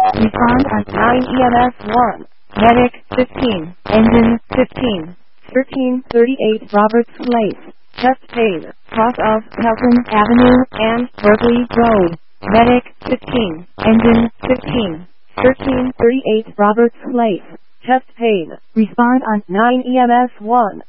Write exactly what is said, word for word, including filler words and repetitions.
Respond on nine E M S one. Medic fifteen. Engine fifteen. thirteen thirty-eight Roberts Place. Chest pain. Cross of Pelton Avenue and Berkeley Road. Medic fifteen. Engine fifteen. thirteen thirty-eight Roberts Place. Chest pain. Respond on nine E M S one.